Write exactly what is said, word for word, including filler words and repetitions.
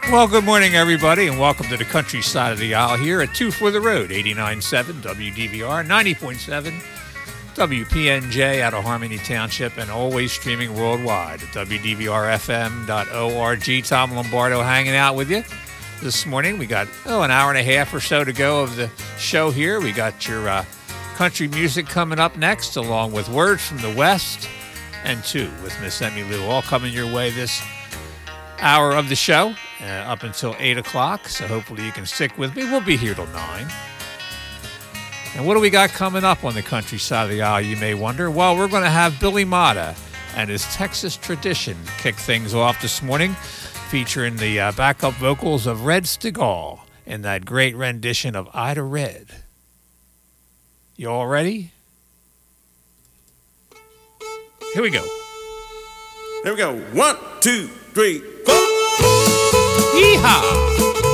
Well, good morning, everybody, and welcome to the countryside of the aisle here at two for the Road, eighty-nine point seven W D V R, ninety point seven W P N J out of Harmony Township, and always streaming worldwide at W D V R F M dot org. Tom Lombardo hanging out with you this morning. We got, oh, an hour and a half or so to go of the show here. We got your uh, country music coming up next, along with Words from the West and Two with Miss Emmy Lou, all coming your way this hour of the show. Uh, up until eight o'clock, so hopefully you can stick with me. We'll be here till nine. And what do we got coming up on the countryside of the aisle, you may wonder? Well, we're going to have Billy Mata and his Texas Tradition kick things off this morning, featuring the uh, backup vocals of Red Stigall in that great rendition of Ida Red. You all ready? Here we go. Here we go. One, two, three, four.